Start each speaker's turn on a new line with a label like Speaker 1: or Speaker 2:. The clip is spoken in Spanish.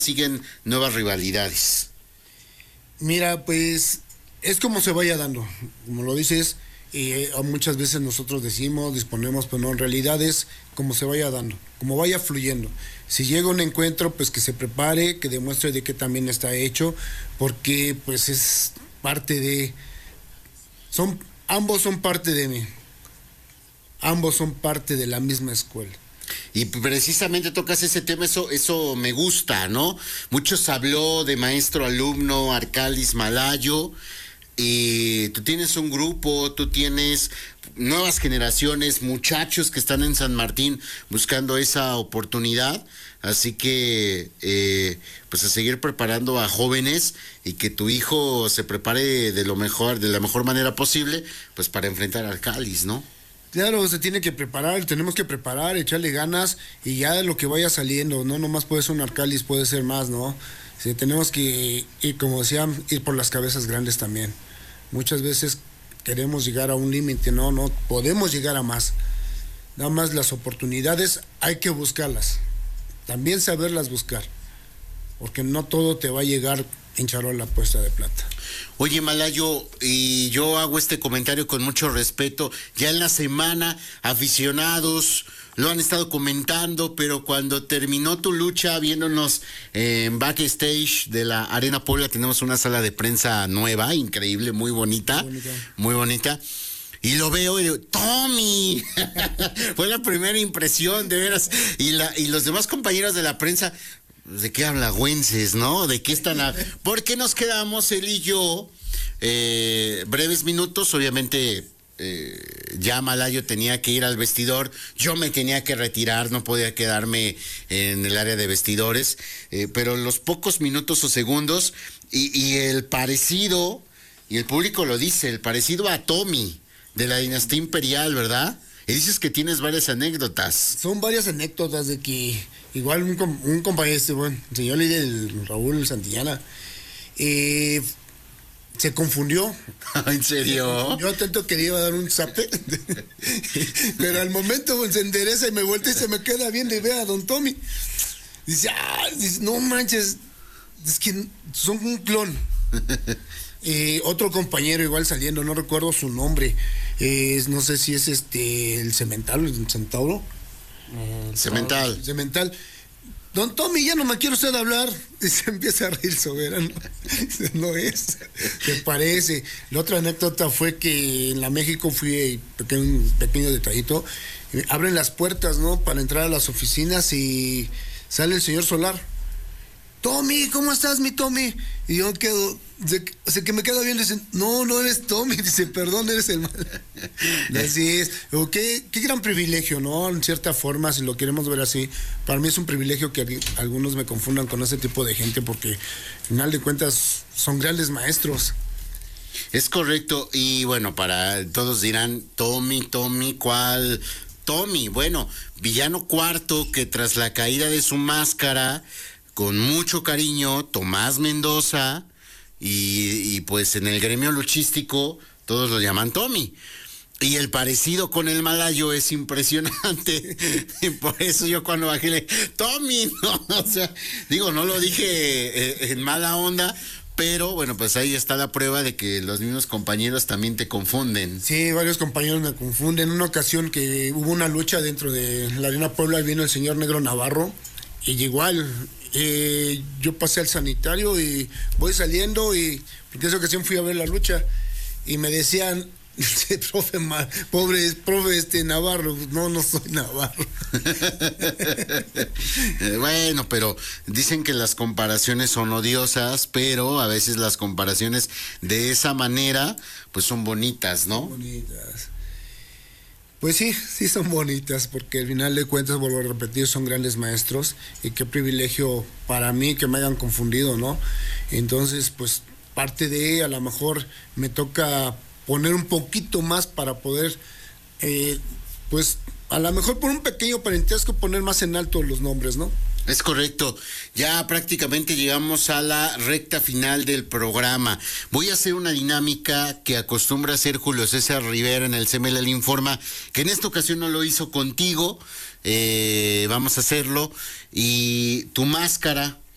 Speaker 1: siguen nuevas rivalidades?
Speaker 2: Mira, pues es como se vaya dando, como lo dices, muchas veces nosotros decimos, disponemos, pero no, en realidad es como se vaya dando, como vaya fluyendo. Si llega un encuentro, pues que se prepare, que demuestre de qué también está hecho, porque pues es parte de, ambos son parte de mí, ambos son parte de la misma escuela.
Speaker 1: Y precisamente tocas ese tema, eso me gusta, ¿no? Muchos habló de maestro-alumno, Arcalis Malayo, y tú tienes un grupo, tú tienes nuevas generaciones, muchachos que están en San Martín buscando esa oportunidad, así que pues a seguir preparando a jóvenes y que tu hijo se prepare de la mejor manera posible, pues para enfrentar a Arcalis, ¿no?
Speaker 2: Claro, se tiene que preparar, tenemos que preparar, echarle ganas y ya de lo que vaya saliendo, no nomás puede ser un Arcalis, puede ser más, ¿no? Sí, tenemos que ir, como decían, ir por las cabezas grandes también. Muchas veces queremos llegar a un límite, no podemos llegar a más. Nada más las oportunidades hay que buscarlas, también saberlas buscar, porque no todo te va a llegar en charola puesta de plata.
Speaker 1: Oye, Malayo, y yo hago este comentario con mucho respeto, ya en la semana aficionados lo han estado comentando, pero cuando terminó tu lucha, viéndonos en backstage de la Arena Puebla, tenemos una sala de prensa nueva, increíble, muy bonita, muy bonita. Y lo veo y digo, ¡Tommy! Fue la primera impresión, de veras. Y los demás compañeros de la prensa, ¿de qué habla Güences, no? ¿De qué están? ¿Por qué nos quedamos él y yo? Breves minutos, obviamente ya Malayo tenía que ir al vestidor, yo me tenía que retirar, no podía quedarme en el área de vestidores, pero los pocos minutos o segundos, y el parecido, y el público lo dice, el parecido a Tommy, de la dinastía imperial, ¿verdad? Y dices que tienes varias anécdotas.
Speaker 2: Son varias anécdotas de que igual un compañero, bueno, el señor líder, el Raúl Santillana, se confundió.
Speaker 1: ¿En serio?
Speaker 2: Yo tanto que le iba a dar un zape, pero al momento se endereza y me voltea y se me queda viendo y ve a don Tommy. Dice, no manches, es que son un clon. Otro compañero igual saliendo, no recuerdo su nombre, no sé si es el Cemental, el Centauro. Cemental. Don Tommy, ya no me quiero usted hablar. Y se empieza a reír soberano. No es, te parece. La otra anécdota fue que en la México fui, un pequeño detallito, abren las puertas, ¿no? Para entrar a las oficinas y sale el señor Solar. Tommy, ¿cómo estás, mi Tommy? Y yo quedo, que me queda bien, le dicen, no eres Tommy, dice, perdón, eres el mal. Así es, qué gran privilegio, ¿no? En cierta forma, si lo queremos ver así, para mí es un privilegio que algunos me confundan con ese tipo de gente, porque al final de cuentas son grandes maestros.
Speaker 1: Es correcto, y bueno, para todos dirán, Tommy, ¿cuál Tommy? Bueno, villano cuarto que tras la caída de su máscara, con mucho cariño, Tomás Mendoza, y pues en el gremio luchístico todos lo llaman Tommy. Y el parecido con el Malayo es impresionante. Y por eso yo cuando bajé le Tommy, no, o sea, digo, no lo dije en mala onda, pero bueno, pues ahí está la prueba de que los mismos compañeros también te confunden.
Speaker 2: Sí, varios compañeros me confunden. En una ocasión que hubo una lucha dentro de la Arena Puebla, vino el señor Negro Navarro, y igual yo pasé al sanitario y voy saliendo, y porque esa ocasión fui a ver la lucha y me decían, profe Navarro. No soy Navarro.
Speaker 1: Bueno, pero dicen que las comparaciones son odiosas, pero a veces las comparaciones de esa manera pues son bonitas, ¿no?
Speaker 2: Bonitas. Pues sí son bonitas, porque al final de cuentas, vuelvo a repetir, son grandes maestros, y qué privilegio para mí que me hayan confundido, ¿no? Entonces, pues parte de, a lo mejor me toca poner un poquito más para poder, pues a lo mejor por un pequeño parentesco poner más en alto los nombres, ¿no?
Speaker 1: Es correcto, ya prácticamente llegamos a la recta final del programa. Voy a hacer una dinámica que acostumbra hacer Julio César Rivera en el CMLL Informa, que en esta ocasión no lo hizo contigo, vamos a hacerlo, y tu máscara